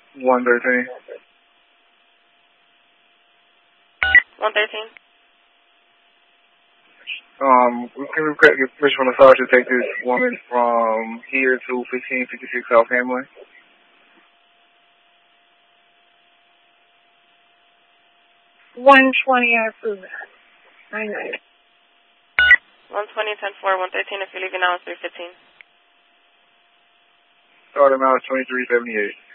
113. 113. We can get permission from the sergeant to take this woman from here to 1556 South Hamlin. I approve that. 99. 120, 10-4, 113. If you're leaving now, it's 315. Starting out 2378.